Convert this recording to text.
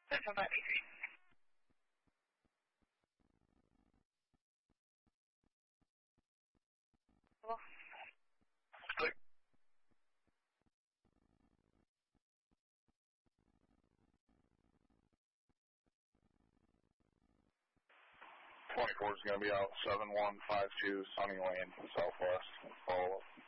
Central 93. Hello? Click. 24 is going to be out 7152 Sunny Lane, Southwest. Follow up.